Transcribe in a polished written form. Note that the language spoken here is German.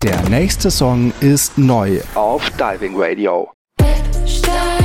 Der nächste Song ist neu auf Diving Radio. Stein